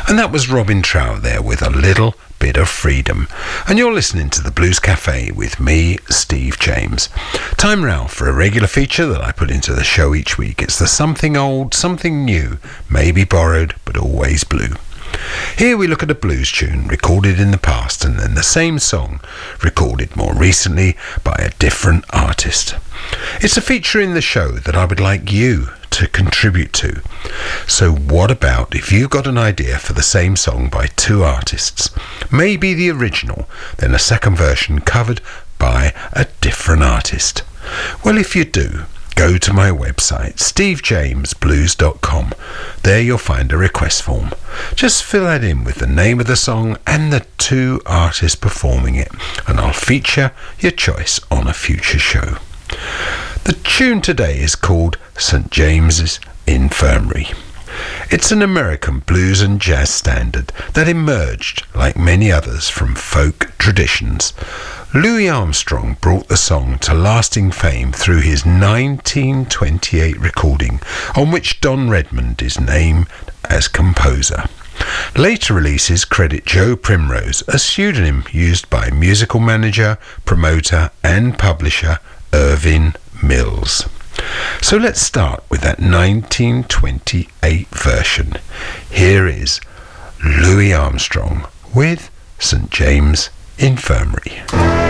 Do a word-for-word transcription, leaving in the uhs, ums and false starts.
And that was Robin Trout there with A Little Bit of Freedom. And you're listening to the Blues Cafe with me, Steve James. Time now for a regular feature that I put into the show each week. It's the Something Old, Something New, Maybe Borrowed, but Always Blue. Here we look at a blues tune recorded in the past and then the same song recorded more recently by a different artist. It's a feature in the show that I would like you to contribute to. So what about if you got an idea for the same song by two artists? Maybe the original, then a second version covered by a different artist. Well, if you do, go to my website, steve james blues dot com. There you'll find a request form. Just fill that in with the name of the song and the two artists performing it, and I'll feature your choice on a future show. The tune today is called Saint James's Infirmary. It's an American blues and jazz standard that emerged, like many others, from folk traditions. Louis Armstrong brought the song to lasting fame through his nineteen twenty-eight recording, on which Don Redmond is named as composer. Later releases credit Joe Primrose, a pseudonym used by musical manager, promoter and publisher Irvin Mills. So let's start with that nineteen twenty-eight version. Here is Louis Armstrong with Saint James Infirmary.